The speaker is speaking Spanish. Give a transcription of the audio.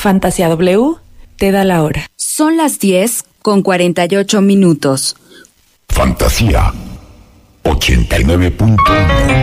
Fantasía W te da la hora. Son las 10:48. Fantasía 89.1